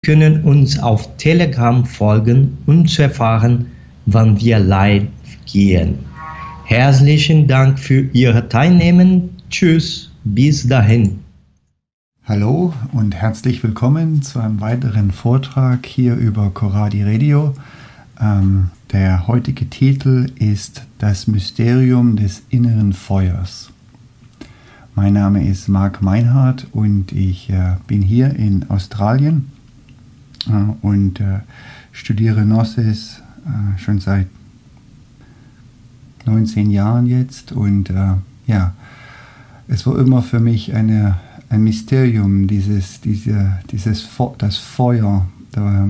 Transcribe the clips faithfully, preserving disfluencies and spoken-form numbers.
können uns auf Telegram folgen, um zu erfahren, wann wir live gehen. Herzlichen Dank für Ihr Teilnehmen. Tschüss, bis dahin. Hallo und herzlich willkommen zu einem weiteren Vortrag hier über Coradi Radio. Ähm, der heutige Titel ist Das Mysterium des inneren Feuers. Mein Name ist Marc Meinhardt und ich äh, bin hier in Australien äh, und äh, studiere Gnosis äh, schon seit neunzehn Jahren jetzt. Und äh, ja, es war immer für mich eine, ein Mysterium, dieses, diese, dieses das Feuer, äh,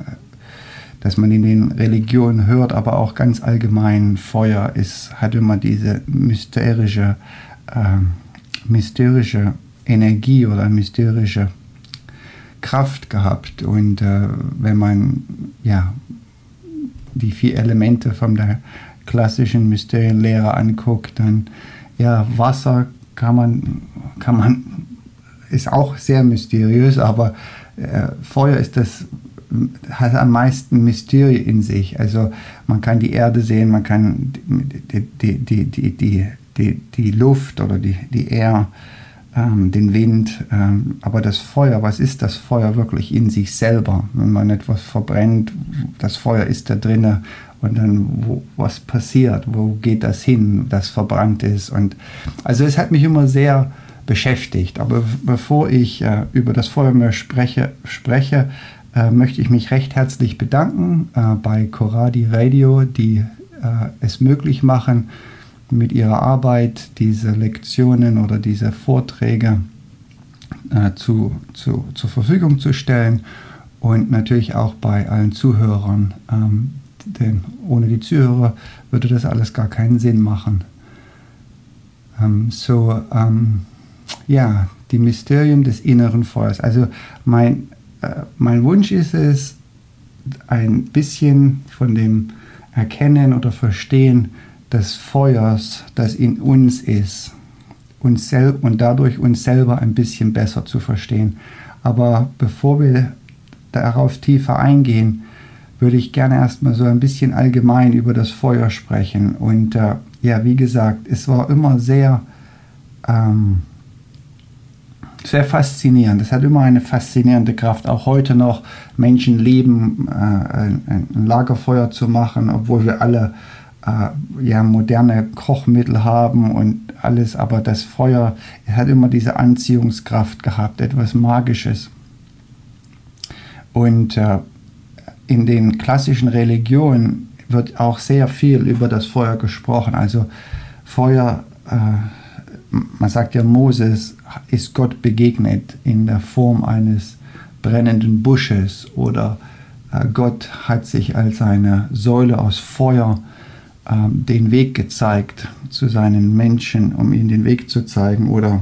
das man in den Religionen hört, aber auch ganz allgemein. Feuer ist, hat immer diese mysterische äh, mysterische Energie oder mysterische Kraft gehabt. Und äh, wenn man ja die vier Elemente von der klassischen Mysterienlehre anguckt, dann ja, Wasser kann man, kann man, ist auch sehr mysteriös, aber äh, Feuer ist das, hat am meisten Mysterie in sich. Also man kann die Erde sehen, man kann die, die, die, die, die Die, die Luft oder die, die Air, ähm, den Wind, ähm, aber das Feuer, was ist das Feuer wirklich in sich selber? Wenn man etwas verbrennt, das Feuer ist da drinne und dann, wo, was passiert? Wo geht das hin, das verbrannt ist? Und also es hat mich immer sehr beschäftigt. Aber bevor ich äh, über das Feuer mehr spreche, spreche äh, möchte ich mich recht herzlich bedanken äh, bei Coradi Radio, die äh, es möglich machen, mit ihrer Arbeit diese Lektionen oder diese Vorträge äh, zu, zu, zur Verfügung zu stellen, und natürlich auch bei allen Zuhörern, ähm, denn ohne die Zuhörer würde das alles gar keinen Sinn machen. Ähm, so, ähm, ja, die Mysterien des inneren Feuers. Also mein, äh, mein Wunsch ist es, ein bisschen von dem Erkennen oder Verstehen des Feuers, das in uns ist, uns sel- und dadurch uns selber ein bisschen besser zu verstehen. Aber bevor wir darauf tiefer eingehen, würde ich gerne erstmal so ein bisschen allgemein über das Feuer sprechen. Und äh, ja, wie gesagt, es war immer sehr, ähm, sehr faszinierend. Es hat immer eine faszinierende Kraft. Auch heute noch Menschen lieben, äh, ein, ein Lagerfeuer zu machen, obwohl wir alle ja, moderne Kochmittel haben und alles, aber das Feuer hat immer diese Anziehungskraft gehabt, etwas Magisches. Und äh, in den klassischen Religionen wird auch sehr viel über das Feuer gesprochen. Also Feuer, äh, man sagt ja, Moses ist Gott begegnet in der Form eines brennenden Busches, oder äh, Gott hat sich als eine Säule aus Feuer den Weg gezeigt zu seinen Menschen, um ihnen den Weg zu zeigen. Oder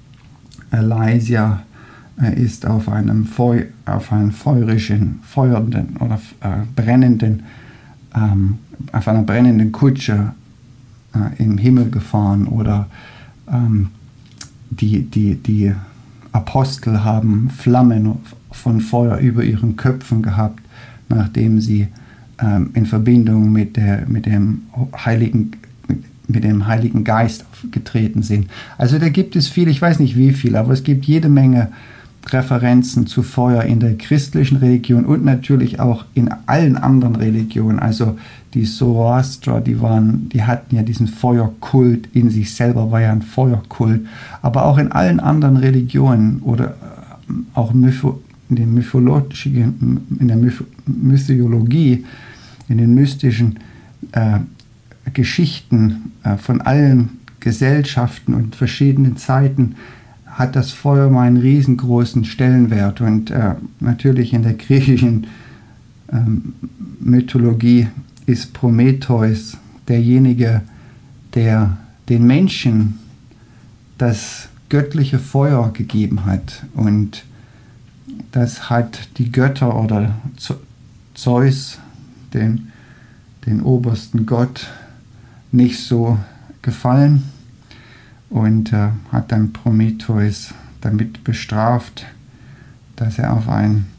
Elijah ist auf einem, Feu auf einem feurigen, feuernden oder äh, brennenden, ähm, auf einer brennenden Kutsche äh, im Himmel gefahren. Oder ähm, die, die, die Apostel haben Flammen von Feuer über ihren Köpfen gehabt, nachdem sie in Verbindung mit, der, mit, dem Heiligen, mit dem Heiligen Geist getreten sind. Also da gibt es viel, ich weiß nicht wie viel, aber es gibt jede Menge Referenzen zu Feuer in der christlichen Religion und natürlich auch in allen anderen Religionen. Also die Zoroaster, die, waren, die hatten ja diesen Feuerkult in sich selber, war ja ein Feuerkult. Aber auch in allen anderen Religionen oder auch Mytho in, den mythologischen, in der Myth Mythologie, in den mystischen äh, Geschichten äh, von allen Gesellschaften und verschiedenen Zeiten hat das Feuer mal einen riesengroßen Stellenwert. Und äh, natürlich in der griechischen äh, Mythologie ist Prometheus derjenige, der den Menschen das göttliche Feuer gegeben hat. Und das hat die Götter oder Zeus, den, den obersten Gott, nicht so gefallen und äh, hat dann Prometheus damit bestraft, dass er auf ein